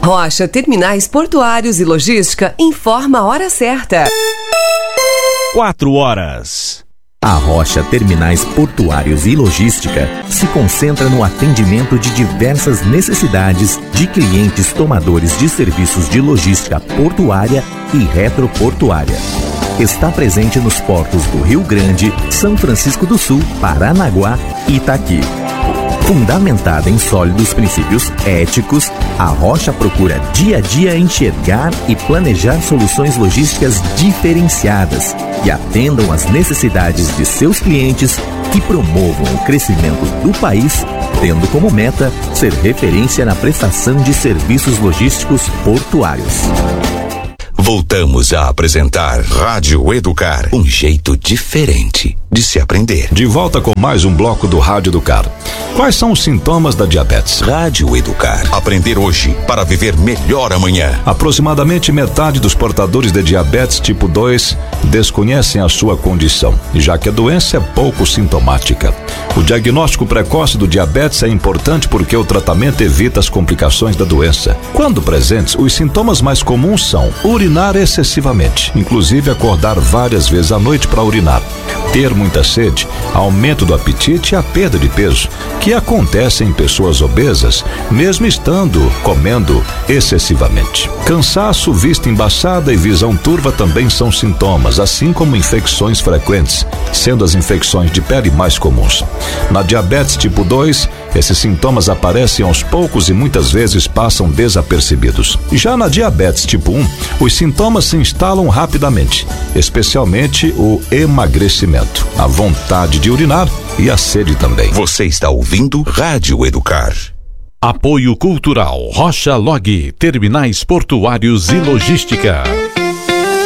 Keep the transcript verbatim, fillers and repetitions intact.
Rocha Terminais Portuários e Logística informa a hora certa. Quatro horas. A Rocha Terminais Portuários e Logística se concentra no atendimento de diversas necessidades de clientes tomadores de serviços de logística portuária e retroportuária. Está presente nos portos do Rio Grande, São Francisco do Sul, Paranaguá e Itaqui. Fundamentada em sólidos princípios éticos, a Rocha procura dia a dia enxergar e planejar soluções logísticas diferenciadas que atendam às necessidades de seus clientes, que promovam o crescimento do país, tendo como meta ser referência na prestação de serviços logísticos portuários. Voltamos a apresentar Rádio Educar, um jeito diferente de se aprender. De volta com mais um bloco do Rádio Educar. Quais são os sintomas da diabetes? Rádio Educar. Aprender hoje para viver melhor amanhã. Aproximadamente metade dos portadores de diabetes tipo dois desconhecem a sua condição, já que a doença é pouco sintomática. O diagnóstico precoce do diabetes é importante porque o tratamento evita as complicações da doença. Quando presentes, os sintomas mais comuns são urinar excessivamente, inclusive acordar várias vezes à noite para urinar, ter muita sede, aumento do apetite e a perda de peso, que acontece em pessoas obesas, mesmo estando comendo excessivamente. Cansaço, vista embaçada e visão turva também são sintomas, assim como infecções frequentes, sendo as infecções de pele mais comuns. Na diabetes tipo dois, esses sintomas aparecem aos poucos e muitas vezes passam desapercebidos. Já na diabetes tipo um, os sintomas se instalam rapidamente, especialmente o emagrecimento, a vontade de urinar e a sede também. Você está ouvindo Rádio Educar. Apoio Cultural Rocha Log, Terminais Portuários e Logística.